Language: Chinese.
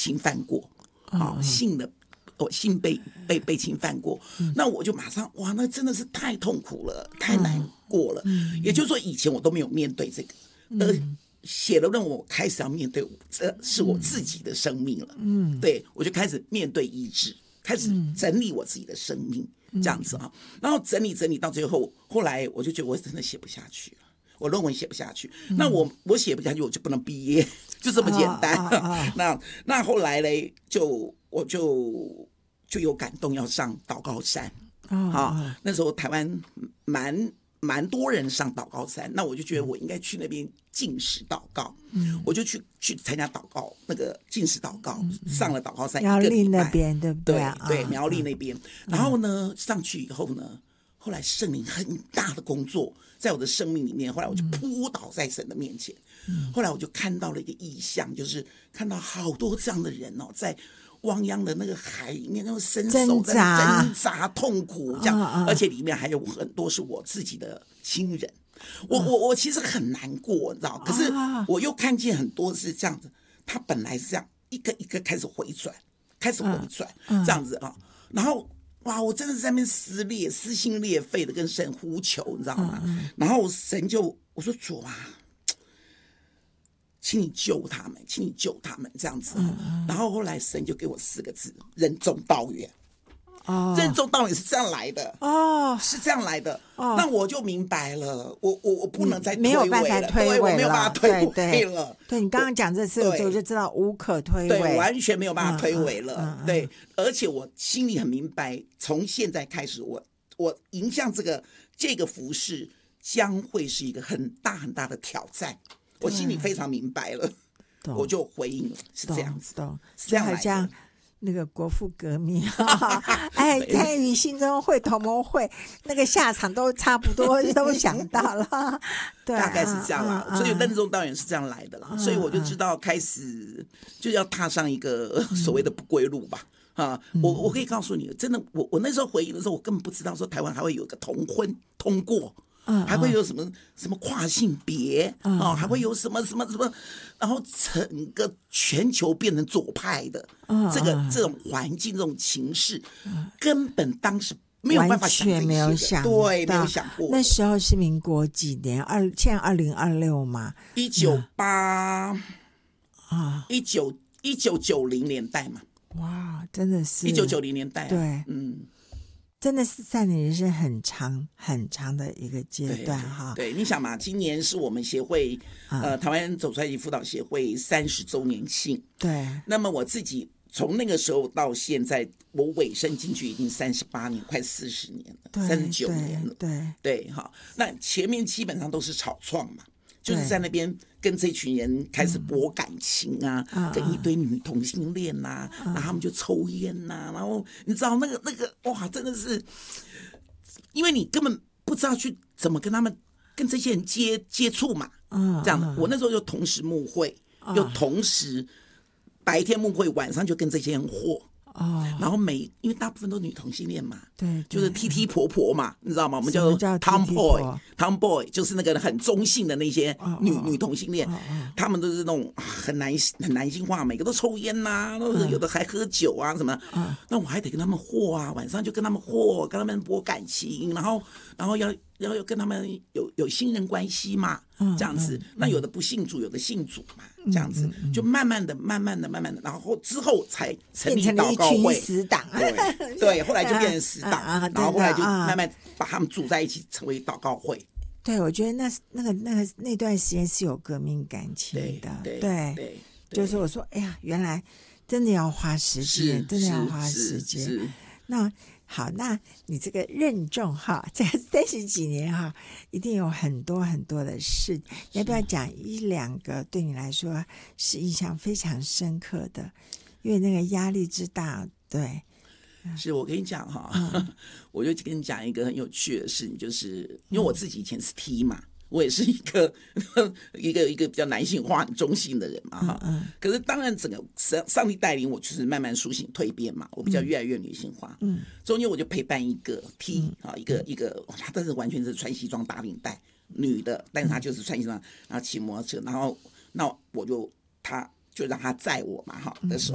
侵犯过，性的。性被侵犯过，那我就马上哇，那真的是太痛苦了，太难过了。也就是说，以前我都没有面对这个，写了论文，我开始要面对，这是我自己的生命了。对，我就开始面对医治，开始整理我自己的生命，这样子啊。然后整理到最后，后来我就觉得我真的写不下去了。我论文写不下去，那我写不下去，我就不能毕业，就这么简单。那后来嘞，我就有感动要上祷告山。那时候台湾蛮多人上祷告山，那我就觉得我应该去那边禁食祷告。我就去参加祷告那个禁食祷告，上了祷告山苗栗那边对不对？ 对，苗栗那边。然后呢，上去以后呢，后来圣灵很大的工作在我的生命里面，后来我就扑倒在神的面前。后来我就看到了一个异象，就是看到好多这样的人在汪洋的那个海里面，那种伸手在挣扎痛苦这样，而且里面还有很多是我自己的亲人。我其实很难过，你知道，可是我又看见很多是这样子，他本来是这样一个一个开始回转这样子啊，然后哇，我真的是在那边撕心裂肺的跟神呼求，你知道吗？然后神我说主啊，请你救他们，请你救他们这样子。然后后来神就给我4个字：任重道远。任重道远是这样来的是这样来的。那我就明白了，我不能再推诿了， 没有办法推诿了， 我没有办法推诿了。 对，你刚刚讲这次，我就知道无可推诿， 对，完全没有办法推诿了。对，而且我心里很明白，从现在开始，我迎向这个服事将会是一个很大很大的挑战。我心里非常明白了，我就回应了，是这样子，是这样来的。 好像那个国父革命参与新中会、同盟会，那个下场都差不多，都想到了。对， 大概是这样啦。所以任重道远是这样来的啦。所以我就知道开始就要踏上一个所谓的不归路吧。我可以告诉你，真的，我那时候回应的时候，我根本不知道说台湾还会有一个同婚通过。还会有什么跨性别还会有什么，然后整个全球变成左派的这种环境、这种情势，根本当时没有办法想这些的， 完全没有想到， 对，没有想过。 那时候是民国几年？现在2026嘛 ，1990年代嘛。 哇，真的是 1990年代。 对，真的是在你人生很长很长的一个阶段哈。 对，你想嘛，今年是我们协会台湾走出来辅导协会30周年庆。对，那么我自己从那个时候到现在，我委身进去已经38年，快40年了，39年了。对，好，那前面基本上都是草创嘛。就是在那边跟这群人开始博感情啊，跟一堆女同性恋呐，然后他们就抽烟呐，然后你知道那个哇，真的是，因为你根本不知道去怎么跟这些人接触嘛，这样的。我那时候就同时牧会，又同时白天牧会，晚上就跟这些人和。然后因为大部分都女同性恋嘛，对，就是踢踢婆婆嘛，你知道吗？我们叫 tomboy 就是那个很中性的那些女同性恋，他们都是那种很男性化，每个都抽烟呐，有的还喝酒啊什么。那我还得跟他们和啊，晚上就跟他们和，跟他们博感情，然后要跟他们有信任关系嘛，这样子。那有的不信主，有的信主嘛，这样子就慢慢的，然后之后才成立祷告会， 死党。 对，后来就变成死党，然后后来就慢慢把他们组在一起，成为祷告会。 对，我觉得那段时间是有革命感情的。对，就是我说，哎呀，原来真的要花时间，真的要花时间。那好，那你这个任重哈，这30几年哈，一定有很多很多的事，你要不要讲1-2个对你来说是印象非常深刻的？因为那个压力之大，对。 是我跟你讲哈，我就跟你讲一个很有趣的事情，就是因为我自己以前是 T 嘛，我也是一个比较男性化、很中性的人嘛哈。可是当然，整个上帝带领我，就是慢慢苏醒蜕变嘛，我比较越来越女性化。中间我就陪伴一个 T 一个，他但是完全是穿西装打领带，女的，但是他就是穿西装，然后骑摩托车，然后那他就让他载我嘛哈的时